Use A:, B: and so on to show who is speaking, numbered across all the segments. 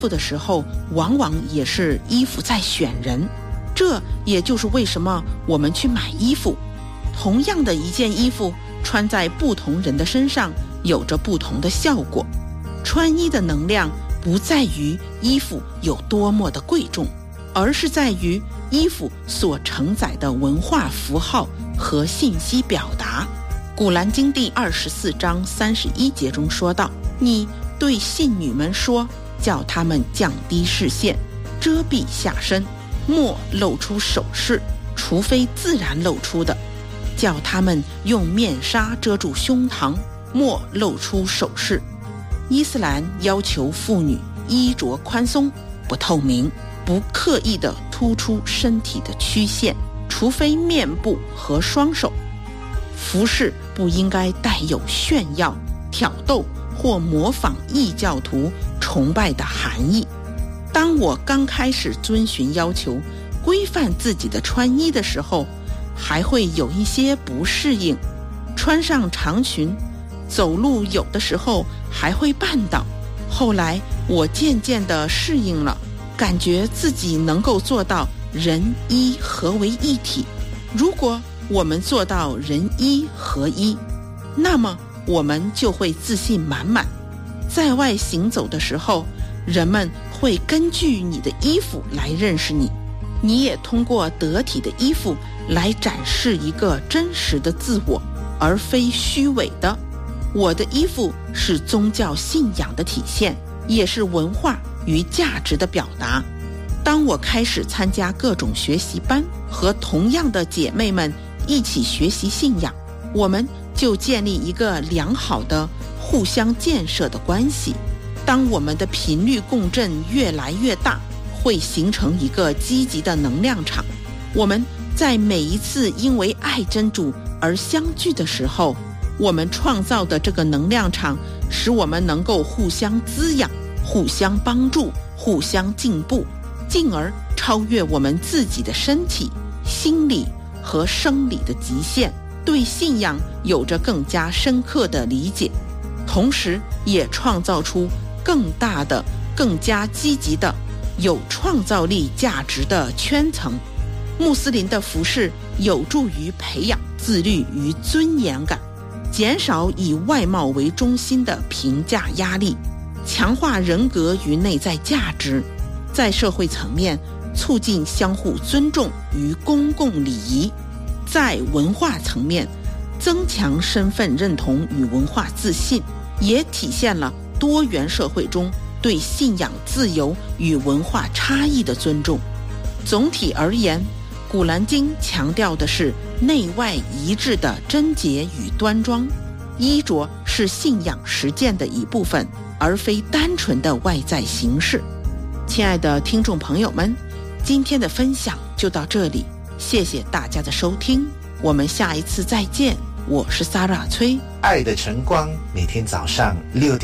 A: 服的时候，往往也是衣服在选人。这也就是为什么我们去买衣服，同样的一件衣服穿在不同人的身上有着不同的效果。穿衣的能量不在于衣服有多么的贵重，而是在于衣服所承载的文化符号和信息表达。古兰经第24章31节中说道：你对信女们说，叫她们降低视线，遮蔽下身，莫露出首饰，除非自然露出的；叫她们用面纱遮住胸膛，莫露出首饰。伊斯兰要求妇女衣着宽松，不透明，不刻意地突出身体的曲线，除非面部和双手。服饰不应该带有炫耀、挑逗或模仿异教徒崇拜的含义。当我刚开始遵循要求，规范自己的穿衣的时候，还会有一些不适应。穿上长裙，走路有的时候还会绊倒。后来我渐渐地适应了，感觉自己能够做到人衣合为一体。如果我们做到人衣合一，那么我们就会自信满满。在外行走的时候，人们会根据你的衣服来认识你，你也通过得体的衣服来展示一个真实的自我，而非虚伪的。我的衣服是宗教信仰的体现，也是文化与价值的表达。当我开始参加各种学习班，和同样的姐妹们一起学习信仰，我们就建立一个良好的互相建设的关系。当我们的频率共振越来越大，会形成一个积极的能量场。我们在每一次因为爱真主而相聚的时候，我们创造的这个能量场使我们能够互相滋养，互相帮助，互相进步，进而超越我们自己的身体、心理和生理的极限，对信仰有着更加深刻的理解，同时也创造出更大的、更加积极的、有创造力价值的圈层。穆斯林的服饰有助于培养自律与尊严感，减少以外貌为中心的评价压力，强化人格与内在价值，在社会层面促进相互尊重与公共礼仪，在文化层面增强身份认同与文化自信，也体现了多元社会中对信仰自由与文化差异的尊重。总体而言，古兰经强调的是内外一致的贞洁与端庄，衣着是信仰实践的一部分，而非单纯的外在形式。亲爱的听众朋友们，今天的分享就到这里，谢谢大家的收听，我们下一次再见。我是 Sarah 崔，
B: 爱的晨光每天早上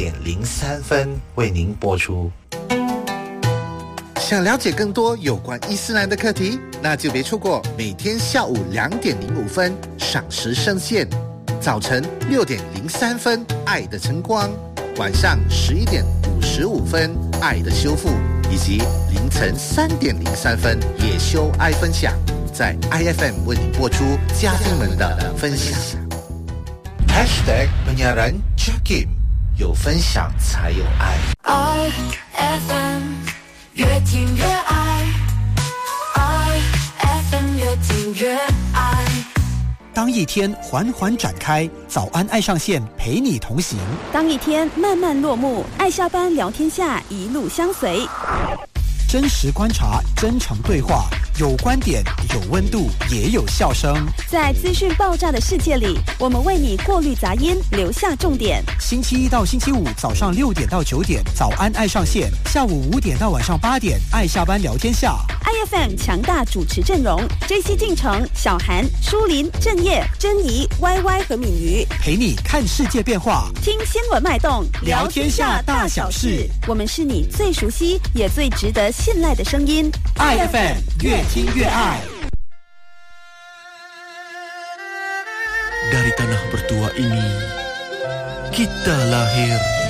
B: 6:03为您播出。
C: 想了解更多有关伊斯兰的课题，那就别错过每天下午2:05赏时圣线，早晨6:03爱的晨光，晚上11:55爱的修复，以及凌晨3:03夜修爱分享，在 IFM 为你播出嘉宾们的分享。
B: #penyiaran Jakim， 有分享才有爱。
D: IFM 越听越爱 ，IFM 越听越爱。
E: 当一天缓缓展开，早安爱上线陪你同行；
F: 当一天慢慢落幕，爱下班聊天下一路相随。
E: 真实观察，真诚对话，有观点，有温度，也有笑声。
F: 在资讯爆炸的世界里，我们为你过滤杂音，留下重点。
E: 星期一到星期五早上6点到9点，早安爱上线；下午5点到晚上8点，爱下班聊天下。
F: IFM 强大主持阵容 ：JC 进城、小韩、舒林、郑业、珍妮、YY 和敏瑜，
E: 陪你看世界变化，
F: 听新闻脉动，
E: 聊天下大小事。
F: 我们是你最熟悉也最值得信赖的声音。
E: IFM 越听越爱。
G: Dari tanah bertua ini, kita lahir